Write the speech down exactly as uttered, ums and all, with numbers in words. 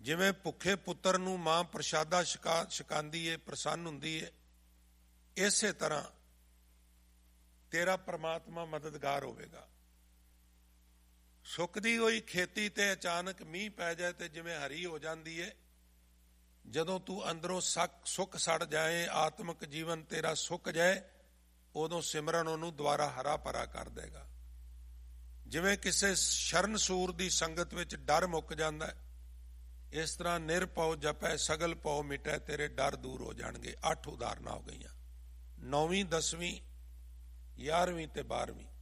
ਜਿਵੇਂ ਭੁੱਖੇ ਪੁੱਤਰ ਨੂੰ ਮਾਂ ਪ੍ਰਸ਼ਾਦਾ ਛਕਾ ਛਕਾਉਂਦੀ ਏ, ਪ੍ਰਸੰਨ ਹੁੰਦੀ ਏ, ਇਸੇ ਤਰ੍ਹਾਂ ਤੇਰਾ ਪ੍ਰਮਾਤਮਾ ਮਦਦਗਾਰ ਹੋਵੇਗਾ। ਸੁੱਕਦੀ ਹੋਈ ਖੇਤੀ ਤੇ ਅਚਾਨਕ ਮੀਂਹ ਪੈ ਜਾਏ ਤੇ ਜਿਵੇਂ ਹਰੀ ਹੋ ਜਾਂਦੀ ਏ, ਜਦੋਂ ਤੂੰ ਅੰਦਰੋਂ ਸੱਕ ਸੁੱਕ ਸੜ ਜਾਏ, ਆਤਮਿਕ ਜੀਵਨ ਤੇਰਾ ਸੁੱਕ ਜਾਏ, ਉਦੋਂ ਸਿਮਰਨ ਉਹਨੂੰ ਦੁਬਾਰਾ ਹਰਾ ਭਰਾ ਕਰ ਦੇਗਾ। ਜਿਵੇਂ ਕਿਸੇ ਸ਼ਰਨ ਸੂਰ ਦੀ ਸੰਗਤ ਵਿੱਚ ਡਰ ਮੁੱਕ ਜਾਂਦਾ ਹੈ, ਇਸ ਤਰ੍ਹਾਂ ਨਿਰਭਉ ਜਪੈ ਸਗਲ ਭਉ ਮਿਟੈ, ਤੇਰੇ ਡਰ ਦੂਰ ਹੋ ਜਾਣਗੇ। ਅੱਠ ਉਦਾਹਰਨਾਂ ਹੋ ਗਈਆਂ, ਨੌਵੀਂ, ਦਸਵੀਂ, ਗਿਆਰਵੀਂ ਤੇ ਬਾਰਵੀਂ।